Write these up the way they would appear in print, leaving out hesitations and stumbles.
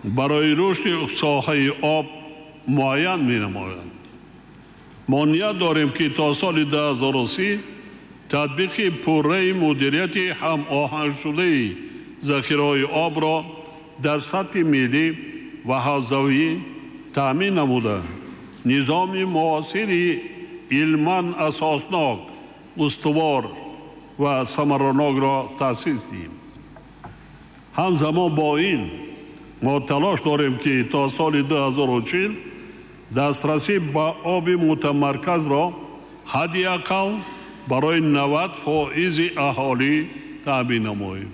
برای رشد ساحه آب معین می‌نمایند. ما نیت داریم که تا سال 2030 تطبیق پوره مدیریت هم آهنگ شده ذخیره‌های آب را در سطح ملی و حوزوی تامین نموده نظام معاصر علما اساسناک استوار و ثمرناک را تأسیس دهیم. همزمان با این ما تلاش داریم که تا سال 2040 دسترسی به آب متمرکز را حداقل برای 90% اهالی تامین نماییم.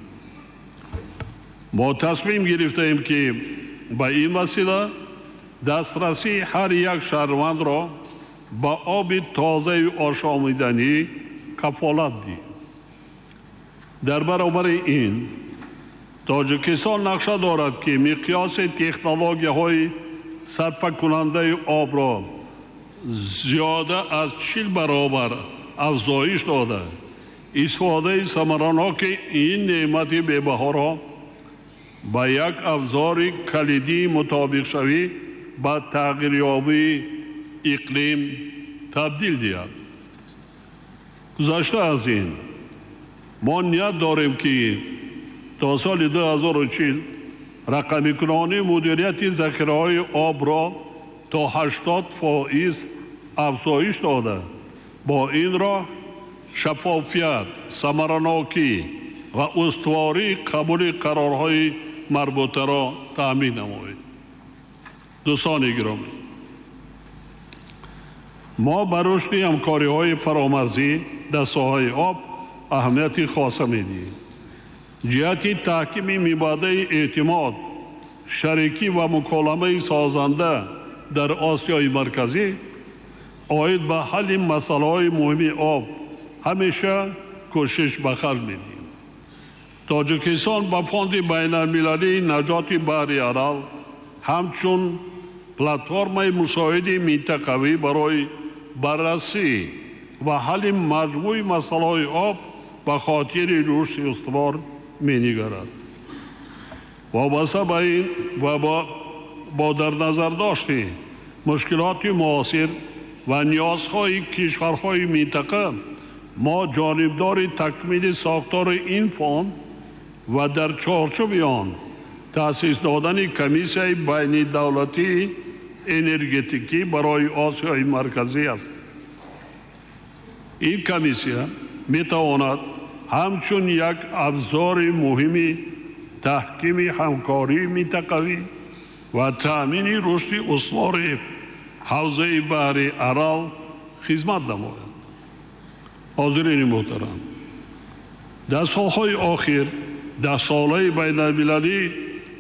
ما تصمیم گرفتیم که به این وسیله دسترسی هر یک شهروند را به آب تازه و آشامیدنی کفالت دهیم. در برابر این تاجیکستان نقشه دارد که مقیاس تکنولوژی‌های صرف کننده آب را زیاده از 40 برابر افزایش داده استفاده ثمرناک این نعمت بی‌بها را به یک ابزار کلیدی مطابق شوی با تغییریابی اقلیم تبدیل دهد. گذشته از این ما نیت داریم که تا سال 2040 رقمی کنانی مدیریت ذخیره‌های آب را تا 80% افزایش داده با این راه شفافیت، ثمرناکی و استواری قبول قرارهای مربوطه را تأمین نماییم. دوستان گرامی، ما بر رشد همکاری‌های فرامرزی در ساحه آب اهمیت خاص می‌دهیم. جهت تحکیم مبادئ اعتماد، شریکی و مکالمه سازنده در آسیای مرکزی آید به حل مسائل مهم آب همیشه کوشش به خرج می‌دهیم. تاجیکستان با فوند بین‌المللی نجات بحر ارال همچون پلتفرم مساعد منطقوی برای بررسی و حل مجموع مسائل آب به خاطر رشد استوار می‌نگرد. وابسته به این و با در نظر داشته مشکلات معاصر و نیازهای کشورهای منطقه ما جانبدار تکمیل ساختار این فوند و در چارچوب آن تأسیس دادن کمیسیون بین دولتی انرژتیکی برای آسیای مرکزی است. این کمیسیون میتواند همچون یک ابزار مهمی تحکیم همکاری منطقوی و تأمین رشد استوار حوزه بحر ارال خدمت نماید. حاضرین محترم، در سالهای آخر در سالهای بین المللی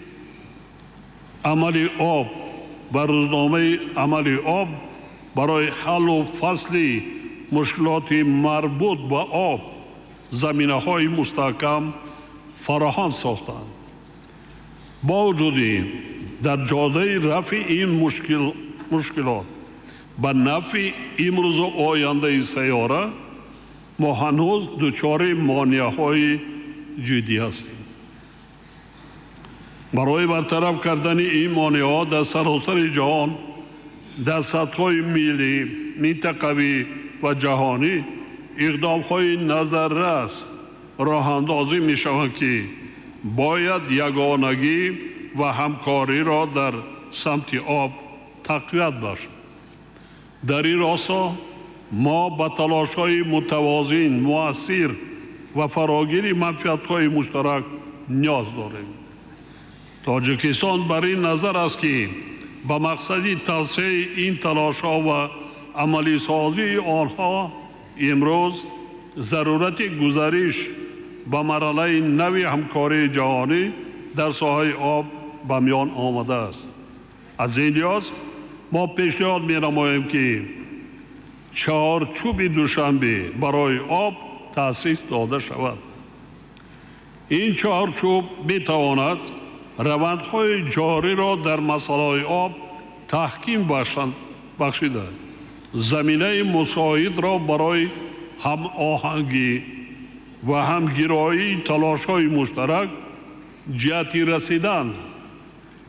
عمل آب و روزنامه عمل آب برای حل و فصل مشکلات مربوط به آب زمینه‌های مستحکم فراهم ساختند. با وجود در جاده رفع این مشکلات به نفع امروز و آینده سیاره ما هنوز دچار مانع‌های جدی هستیم. برای برطرف کردن این مانع‌ها در سراسر جهان در سطح‌های ملی، منطقوی و جهانی اقدام‌های نظررس راه اندازی می‌شود که باید یگانگی و همکاری را در سمت آب تقویت باشد. در این راستا ما با تلاش‌های متوازن، مؤثر و فراگیر منفعت‌های مشترک نیاز داریم. تاجیکستان بر این نظر است که با مقصد توسعه این تلاش‌ها و عملی سازی آنها امروز ضرورت گزارش به مرحله نوی همکاری جهانی در ساحه آب به میان آمده است. از این لحاظ ما پیشنهاد می‌نماییم که چهارچوب دوشنبه برای آب تأسیس داده شود. این چهارچوب می‌تواند روندهای جاری را در مسائل آب تحکیم بخشیده زمینه مساعد را برای هم آهنگی و همگرایی تلاش‌های مشترک جهت رسیدن